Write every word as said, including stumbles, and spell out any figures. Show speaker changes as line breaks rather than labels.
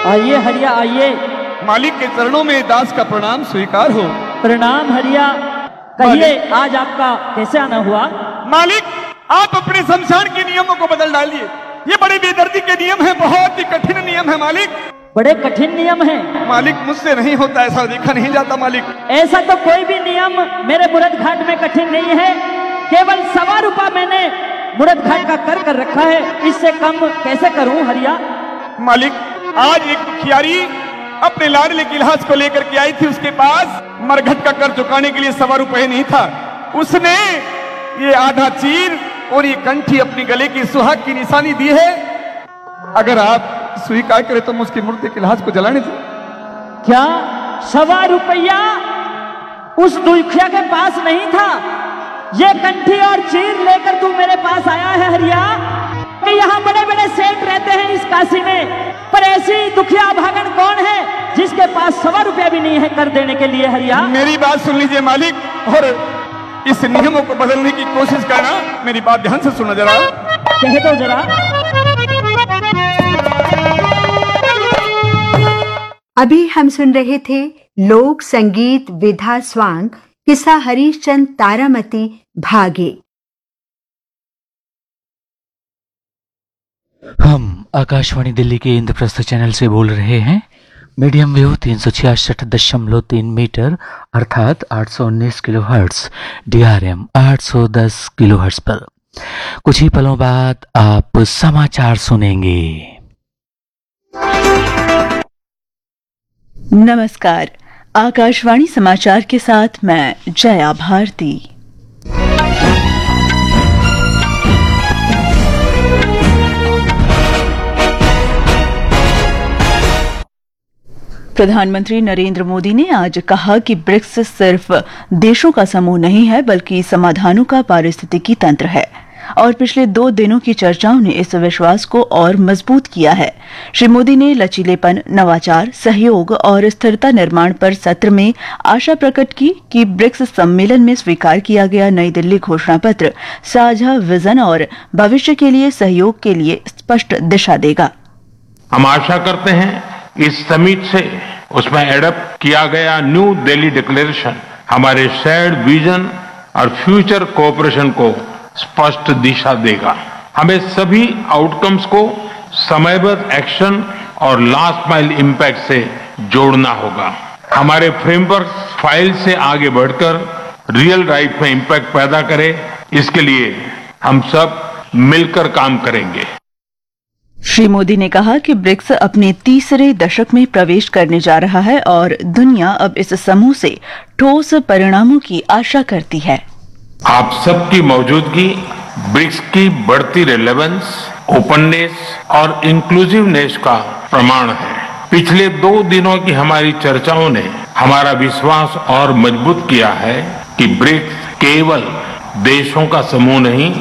आइए हरिया आइए।
मालिक के चरणों में दास का प्रणाम स्वीकार हो।
प्रणाम हरिया। कहिए आज आपका कैसे आना हुआ?
मालिक, आप अपने शमशान के नियमों को बदल डालिए। ये बड़े बेदर्दी के नियम हैं, बहुत ही कठिन नियम है मालिक।
बड़े कठिन नियम हैं
मालिक, मुझसे नहीं होता, ऐसा देखा नहीं जाता मालिक।
ऐसा तो कोई भी नियम मेरे मुरद घाट में कठिन नहीं है। केवल सवा रुपया मैंने मुरद घाट का कर कर रखा है, इससे कम कैसे करूं हरिया?
मालिक, आज एक मुखियारी अपने लाडले की लाश को लेकर के आई थी। उसके पास मरघट का कर चुकाने के लिए सवा रुपये नहीं था। उसने ये आधा चीर और ये कंठी अपनी गले की सुहाग की निशानी दी है। अगर आप स्वीकार करें तो मैं उसकी मूर्ति की लाश को जलाने दूं।
क्या सवा रुपया उस दुखिया के पास नहीं था? ये कंठी और चीर लेकर तू मेरे पास आया है हरिया? कि यहाँ बड़े बड़े सेठ रहते हैं इस काशी में, पर ऐसी दुखिया भागन कौन है जिसके पास सवा रुपया भी नहीं है कर देने के लिए हरिया?
मेरी बात सुन लीजिए मालिक, और इस नियमों को बदलने की कोशिश करना। मेरी बात ध्यान से सुनो जरा।
कह दो जरा।
अभी हम सुन रहे थे लोक संगीत विधा स्वांग किस्सा हरीशचंद तारामती भागे।
हम आकाशवाणी दिल्ली के इंद्रप्रस्थ चैनल से बोल रहे हैं। मीडियम वेव तीन सौ छियासठ दशमलव तीन मीटर अर्थात आठ सौ उन्नीस kilo hertz, D R M आठ सौ दस किलो हर्ट्स पर। कुछ ही पलों बाद आप समाचार सुनेंगे।
नमस्कार, आकाशवाणी समाचार के साथ मैं जया भारती। प्रधानमंत्री नरेंद्र मोदी ने आज कहा कि ब्रिक्स सिर्फ देशों का समूह नहीं है बल्कि समाधानों का पारिस्थितिकी तंत्र है, और पिछले दो दिनों की चर्चाओं ने इस विश्वास को और मजबूत किया है। श्री मोदी ने लचीलेपन, नवाचार, सहयोग और स्थिरता निर्माण पर सत्र में आशा प्रकट की कि ब्रिक्स सम्मेलन में स्वीकार किया गया नई दिल्ली घोषणा पत्र साझा विजन और भविष्य के लिए सहयोग के लिए स्पष्ट दिशा देगा।
हम आशा करते हैं इस समिट से उसमें एडप्ट किया गया न्यू दिल्ली डिक्लेरेशन हमारे शेयर्ड विजन और फ्यूचर कोऑपरेशन को स्पष्ट दिशा देगा। हमें सभी आउटकम्स को समयबद्ध एक्शन और लास्ट माइल इम्पैक्ट से जोड़ना होगा। हमारे फ्रेमवर्क फाइल से आगे बढ़कर रियल लाइफ में इम्पैक्ट पैदा करे, इसके लिए हम सब मिलकर काम करेंगे।
श्री मोदी ने कहा कि ब्रिक्स अपने तीसरे दशक में प्रवेश करने जा रहा है और दुनिया अब इस समूह से ठोस परिणामों की आशा करती है।
आप सबकी मौजूदगी ब्रिक्स की बढ़ती रेलेवेंस, ओपननेस और इंक्लूसिवनेस का प्रमाण है। पिछले दो दिनों की हमारी चर्चाओं ने हमारा विश्वास और मजबूत किया है कि ब्रिक्स केवल देशों का समूह नहीं